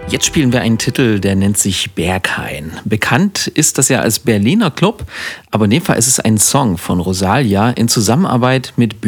Jetzt spielen wir einen Titel, der nennt sich Berghain. Bekannt ist das ja als Berliner Club, aber in dem Fall ist es ein Song von Rosalia in Zusammenarbeit mit